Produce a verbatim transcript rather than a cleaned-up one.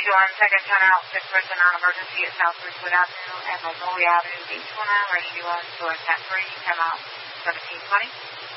one, second turn out, six person on emergency at South Ridgewood Avenue and Magnolia Avenue, Beach one, rescue one, so it's at three, come out seventeen twenty.